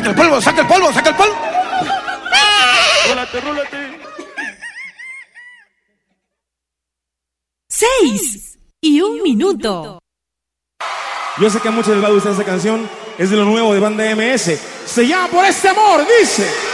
Saca el polvo, saca el polvo, saca el polvo. Rólate, rólate. 6:01 minuto. Yo sé que a muchos les va a gustar esta canción. Es de lo nuevo de Banda MS. Se llama Por este amor, dice.